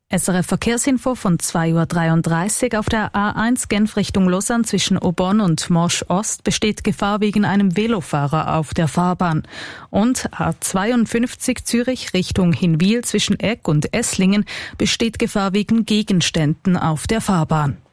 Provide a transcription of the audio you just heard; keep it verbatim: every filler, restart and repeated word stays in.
S R F Verkehrsinfo von zwei Uhr dreiunddreißig. Auf der A eins Genf Richtung Lausanne zwischen Aubonne und Morsch Ost besteht Gefahr wegen einem Velofahrer auf der Fahrbahn. Und A zweiundfünfzig Zürich Richtung Hinwil zwischen Egg und Esslingen besteht Gefahr wegen Gegenständen auf der Fahrbahn.